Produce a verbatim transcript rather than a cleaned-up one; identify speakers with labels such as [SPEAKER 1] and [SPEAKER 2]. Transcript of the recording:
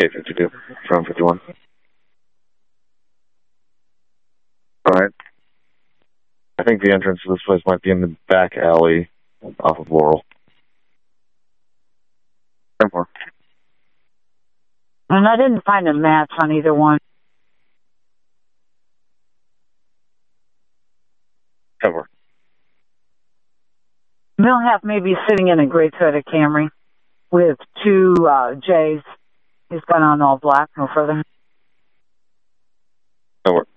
[SPEAKER 1] K fifty-two from fifty-one. Alright. I think the entrance to this place might be in the back alley off of Laurel. ten four.
[SPEAKER 2] And I didn't find a match on either one.
[SPEAKER 1] ten four.
[SPEAKER 2] Millhap may be sitting in a gray Toyota Camry with two uh, J's. He's got on all black, no further.
[SPEAKER 1] ten four.